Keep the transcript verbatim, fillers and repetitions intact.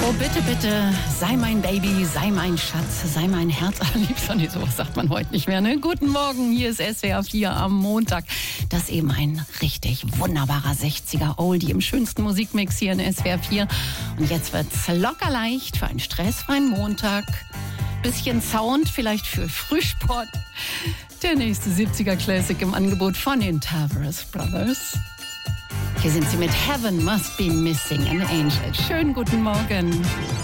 Oh, bitte, bitte, sei mein Baby, sei mein Schatz, sei mein Herz allerliebster. Nee, sowas sagt man heute nicht mehr, ne? Guten Morgen, hier ist S W R vier am Montag. Das ist eben ein richtig wunderbarer sechziger Oldie im schönsten Musikmix hier in S W R vier. Und jetzt wird's locker leicht für einen stressfreien Montag. Bisschen Sound vielleicht für Frühsport. Der nächste siebziger Classic im Angebot von den Tavares Brothers. Hier sind sie mit Heaven Must Be Missing an Angel. Schönen guten Morgen.